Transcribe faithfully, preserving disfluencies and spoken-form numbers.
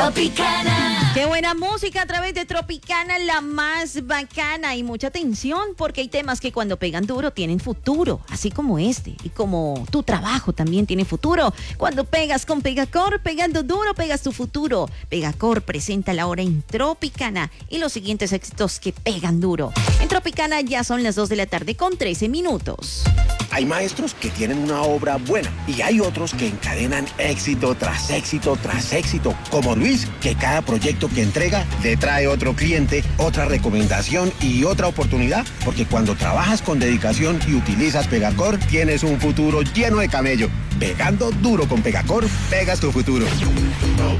Tropicana. Qué buena música a través de Tropicana, la más bacana. Y mucha atención porque hay temas que cuando pegan duro tienen futuro, así como este. Y como tu trabajo también tiene futuro. Cuando pegas con Pegacor, pegando duro, pegas tu futuro. Pegacor presenta la hora en Tropicana y los siguientes éxitos que pegan duro. En Tropicana ya son las dos de la tarde con trece minutos. Hay maestros que tienen una obra buena y hay otros que encadenan éxito tras éxito tras éxito, como Luis, que cada proyecto que entrega le trae otro cliente, otra recomendación y otra oportunidad, porque cuando trabajas con dedicación y utilizas Pegacor, tienes un futuro lleno de camello. Pegando duro con Pegacor, pegas tu futuro.